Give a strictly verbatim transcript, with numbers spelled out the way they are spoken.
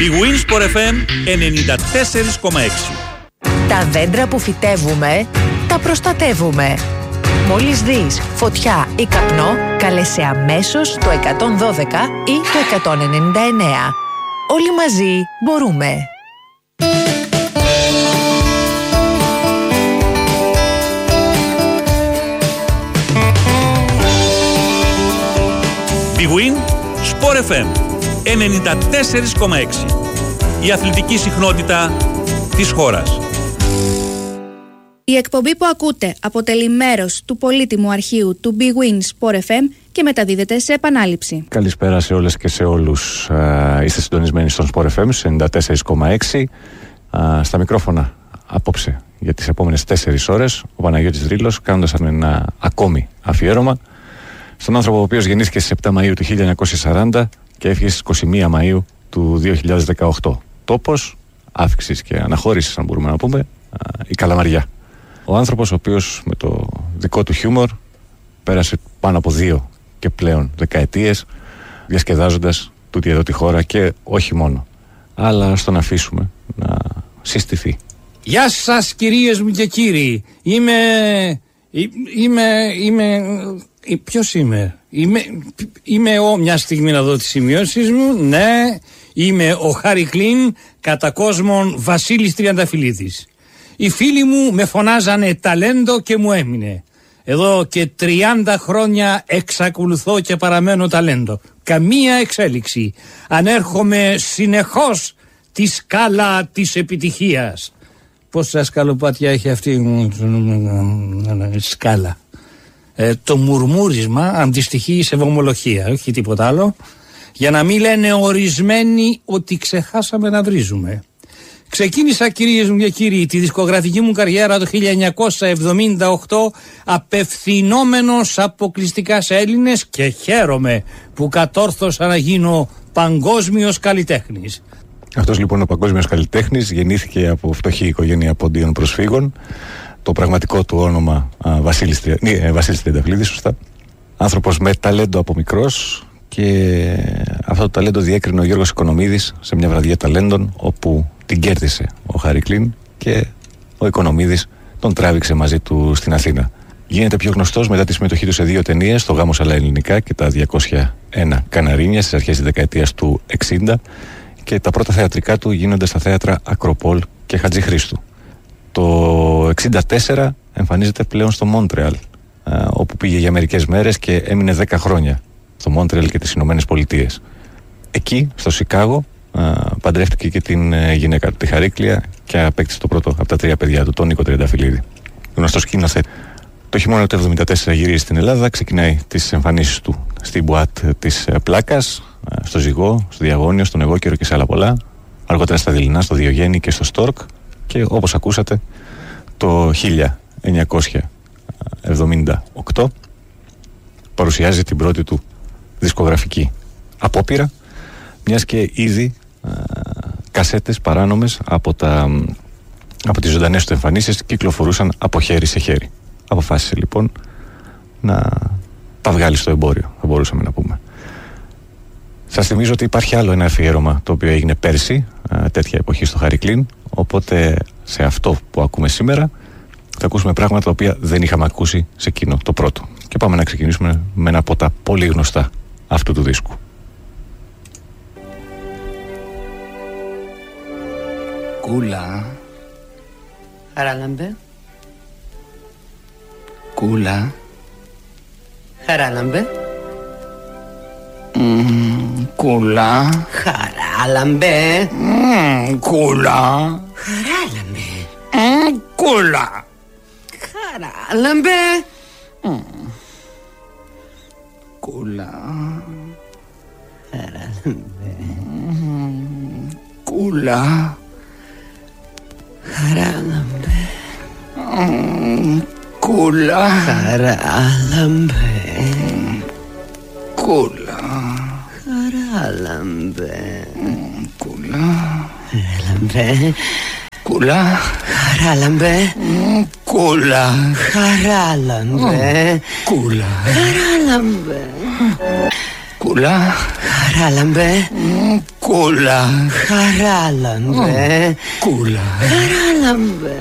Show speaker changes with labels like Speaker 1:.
Speaker 1: Big Win Sport εφ εμ ενενήντα τέσσερα κόμμα έξι.
Speaker 2: Τα δέντρα που φυτεύουμε, τα προστατεύουμε. Μόλις δεις φωτιά ή καπνό, καλέσαι αμέσως το εκατόν δώδεκα ή το εκατόν ενενήντα εννέα. Όλοι μαζί μπορούμε.
Speaker 1: Big Win Sport εφ εμ ενενήντα τέσσερα κόμμα έξι. Η αθλητική συχνότητα της χώρας.
Speaker 3: Η εκπομπή που ακούτε αποτελεί μέρος του πολύτιμου αρχείου του Big Win Sport εφ εμ και μεταδίδεται σε επανάληψη.
Speaker 4: Καλησπέρα σε όλες και σε όλους. Uh, είστε συντονισμένοι στον Sport εφ εμ ενενήντα τέσσερα κόμμα έξι. Uh, στα μικρόφωνα απόψε για τις επόμενες τέσσερις ώρες ο Παναγιώτης Ρήλος, κάνοντας ένα ακόμη αφιέρωμα στον άνθρωπο ο οποίος γεννήθηκε στις επτά Μαΐου του χίλια εννιακόσια σαράντα και έφυγε στις είκοσι μία Μαΐου του δύο χιλιάδες δεκαοκτώ. Τόπος άφηξης και αναχώρησης, αν μπορούμε να πούμε, η Καλαμαριά. Ο άνθρωπος ο οποίος με το δικό του χιούμορ πέρασε πάνω από δύο και πλέον δεκαετίες διασκεδάζοντας τούτη εδώ τη χώρα και όχι μόνο. Αλλά στον αφήσουμε να συστηθεί.
Speaker 5: Γεια σας κυρίες μου και κύριοι. Είμαι... Είμαι... Είμαι... Ποιος είμαι? Είμαι... Είμαι ο... Μια στιγμή να δω τις σημειώσεις μου. Ναι, είμαι ο Χάρι Κλίν, κατά κόσμον Βασίλης Τριανταφυλλίδης. Οι φίλοι μου με φωνάζανε ταλέντο και μου έμεινε. Εδώ και τριάντα χρόνια εξακολουθώ και παραμένω ταλέντο. Καμία εξέλιξη. Ανέρχομαι συνεχώς τη σκάλα της επιτυχίας. Πόσα σκαλοπάτια έχει αυτή η σκάλα? Ε, το μουρμούρισμα αντιστοιχεί σε βομολογία, όχι τίποτα άλλο. Για να μην λένε ορισμένοι ότι ξεχάσαμε να βρίζουμε. Ξεκίνησα, κυρίες μου και κύριοι, τη δισκογραφική μου καριέρα το χίλια εννιακόσια εβδομήντα οκτώ απευθυνόμενος αποκλειστικά σε Έλληνες και χαίρομαι που κατόρθωσα να γίνω παγκόσμιος καλλιτέχνης.
Speaker 4: Αυτός λοιπόν ο παγκόσμιος καλλιτέχνης γεννήθηκε από φτωχή οικογένεια ποντίων προσφύγων. Το πραγματικό του όνομα α, Βασίλης, Τρια... ναι, Βασίλης Τριανταφυλλίδης, σωστά. Άνθρωπος με ταλέντο από μικρός, και αυτό το ταλέντο διέκρινε ο Γιώργος Οικονομίδης σε μια βραδιά ταλέντων, όπου την κέρδισε ο Χάρι Κλίν και ο Οικονομίδης τον τράβηξε μαζί του στην Αθήνα. Γίνεται πιο γνωστός μετά τη συμμετοχή του σε δύο ταινίες, το Γάμος αλλά ελληνικά και τα διακόσια ένα Καναρίνια στις αρχές της δεκαετίας του εξήντα, και τα πρώτα θεατρικά του γίνονται στα θέατρα Ακροπόλ και Χατζηχρήστου. Το εξήντα τέσσερα εμφανίζεται πλέον στο Μόντρεαλ, όπου πήγε για μερικές μέρες και έμεινε δέκα χρόνια στο Μόντρεαλ και τις Ηνωμένες Πολιτείες. Εκεί, στο Σικάγο, παντρεύτηκε και την γυναίκα του, τη Χαρίκλια, και απέκτησε το πρώτο από τα τρία παιδιά του, τον Νίκο Τριανταφυλλίδη. Γνωστός σκηνοθέτη. Το χειμώνα του εβδομήντα τέσσερα γυρίζει στην Ελλάδα, ξεκινάει τις εμφανίσεις του στην Μπουάτ της Πλάκας, στο Ζυγό, στο Διαγώνιο, στον Εγώκερο και σε άλλα πολλά. Αργότερα στα Δειλινά, στο Διογέννη και στο Στόρκ. Και όπως ακούσατε, το χίλια εννιακόσια εβδομήντα οκτώ παρουσιάζει την πρώτη του δισκογραφική απόπειρα, μιας και ήδη α, κασέτες παράνομες από, τα, από τις ζωντανές του εμφανίσεις κυκλοφορούσαν από χέρι σε χέρι. Αποφάσισε λοιπόν να τα βγάλει στο εμπόριο, θα μπορούσαμε να πούμε. Σας θυμίζω ότι υπάρχει άλλο ένα αφιέρωμα το οποίο έγινε πέρσι, α, τέτοια εποχή στο Χάρι Κλίν, οπότε σε αυτό που ακούμε σήμερα θα ακούσουμε πράγματα τα οποία δεν είχαμε ακούσει σε εκείνο το πρώτο. Και πάμε να ξεκινήσουμε με ένα από τα πολύ γνωστά αυτού του δίσκου.
Speaker 5: Κούλα.
Speaker 6: Χαράλαμπε.
Speaker 5: Κούλα.
Speaker 6: Χαράλαμπε.
Speaker 5: Mm, κούλα.
Speaker 6: Χαράλαμπε.
Speaker 5: Mm, κούλα.
Speaker 6: Χαράλαμπε.
Speaker 5: Mm, κούλα.
Speaker 6: Χαράλαμπε.
Speaker 5: Mm. Κούλα.
Speaker 6: Χαράλαμπε.
Speaker 5: Mm, κούλα.
Speaker 6: Χαράλαμπε.
Speaker 5: Mm, κούλα.
Speaker 6: Χαράλαμπε.
Speaker 5: Κούλα.
Speaker 6: Χαράλαμπε.
Speaker 5: Κούλα.
Speaker 6: Χαράλαμπε.
Speaker 5: Κούλα.
Speaker 6: Χαράλαμπε.
Speaker 5: Κούλα.
Speaker 6: Χαράλαμπε.
Speaker 5: Κούλα.
Speaker 6: Χαράλαμπε.
Speaker 5: Κούλα.
Speaker 6: Χαράλαμπε.
Speaker 5: Κούλα.
Speaker 6: Χαράλαμπε.
Speaker 5: Κούλα.
Speaker 6: Χαράλαμπε.